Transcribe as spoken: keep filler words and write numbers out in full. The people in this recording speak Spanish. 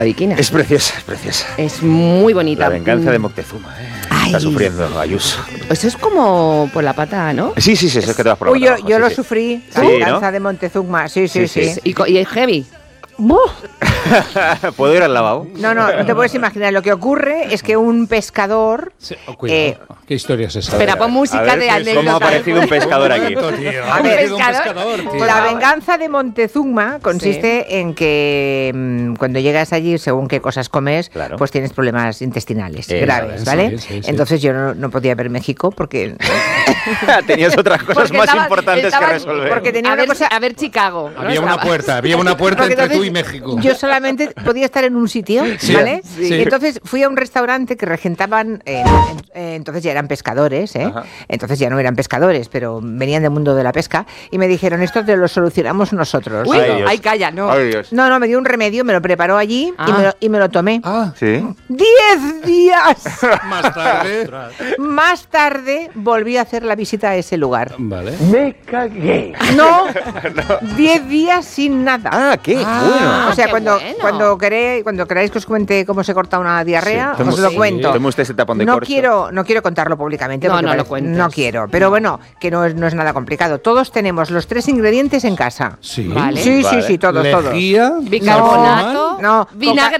Viquina. Es preciosa, es preciosa. Es muy bonita. La venganza de Moctezuma, ¿eh? Ay. Está sufriendo Ayuso. Eso es como por la pata, ¿no? Sí, sí, sí, eso es que te vas por la Uy, pata yo, abajo, yo sí, lo sí. sufrí, la Sí, venganza ¿no? de Montezuma. Sí, sí, Sí, sí. sí. Y, co- y es heavy. ¿Puedo ir al lavabo? No, no, no te puedes imaginar. Lo que ocurre es que un pescador... Sí, oh, cuidado. Eh, ¿Qué historia es esa? Espera, pon música A ver, de ¿cómo anécdota. ha aparecido un pescador aquí? Tío, A ha ver, aparecido un pescador. pescador, tío. La venganza de Montezuma consiste en que mm, cuando llegas allí, según qué cosas comes, Claro. pues tienes problemas intestinales Eh, graves, sí, ¿vale? sí, sí. Entonces yo no, no podía ver México porque, Tenías otras cosas Porque más estaba- importantes estaba- que resolver. porque tenía a, una ver, cosa... a ver Chicago. ¿no? Había una Estaba. puerta, había una puerta Porque entre tú entonces y México. Yo solamente podía estar en un sitio, Sí, ¿vale? sí. Y entonces fui a un restaurante que regentaban, eh, en- eh, entonces ya eran pescadores, ¿eh? Ajá. Entonces ya no eran pescadores, pero venían del mundo de la pesca y me dijeron, esto te lo solucionamos nosotros. Uy, Ay, Dios. ay, calla, no. Ay, Dios. No, no, me dio un remedio, me lo preparó allí y, Ah. me lo, y me lo tomé. Ah, ¿Sí? ¡Diez días! más tarde. Más tarde volví a hacer la visita a ese lugar. Vale. No, diez días sin nada. Ah, qué bueno. O sea, qué cuando, bueno. cuando, queréis, cuando queráis que os cuente cómo se corta una diarrea, Sí, os tome- lo sí. cuento. Tome usted ese tapón de no corcho. quiero, no quiero contarlo públicamente. No, porque no lo parece- cuentes. No quiero, pero bueno, que no es, no es nada complicado. Todos tenemos los tres ingredientes en casa. Sí. Vale. Sí, sí, Vale. sí, todos, todos. Lejía, Bicarbonato, No, vinagre